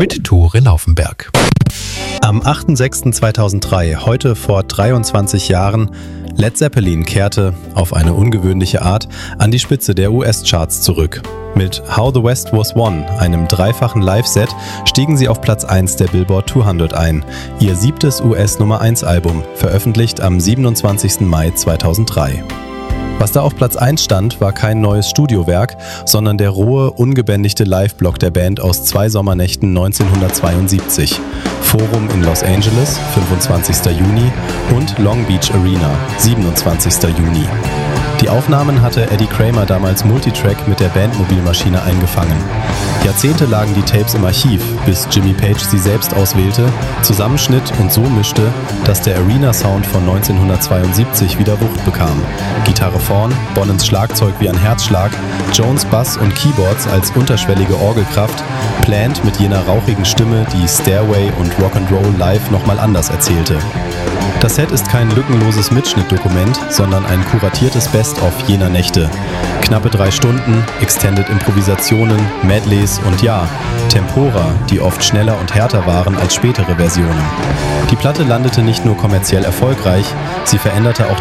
mit Tore Laufenberg. Am 8.6.2003, heute vor 23 Jahren, Led Zeppelin kehrte, auf eine ungewöhnliche Art, an die Spitze der US-Charts zurück. Mit How the West Was Won, einem dreifachen Live-Set, stiegen sie auf Platz 1 der Billboard 200 ein, ihr 7. US-Nummer-1-Album, veröffentlicht am 27. Mai 2003. Was da auf Platz 1 stand, war kein neues Studiowerk, sondern der rohe, ungebändigte Live-Block der Band aus 2 Sommernächten 1972. Forum in Los Angeles, 25. Juni, und Long Beach Arena, 27. Juni. Die Aufnahmen hatte Eddie Kramer damals Multitrack mit der Bandmobilmaschine eingefangen. Jahrzehnte lagen die Tapes im Archiv, bis Jimmy Page sie selbst auswählte, zusammenschnitt und so mischte, dass der Arena-Sound von 1972 wieder Wucht bekam. Gitarre vorn, Bonnens Schlagzeug wie ein Herzschlag, Jones Bass und Keyboards als unterschwellige Orgelkraft, Plant mit jener rauchigen Stimme, die Stairway und Rock'n'Roll live nochmal anders erzählte. Das Set ist kein lückenloses Mitschnittdokument, sondern ein kuratiertes Best-of jener Nächte. Knappe 3 Stunden, Extended Improvisationen, Medleys und ja, Tempora, die oft schneller und härter waren als spätere Versionen. Die Platte landete nicht nur kommerziell erfolgreich, sie veränderte auch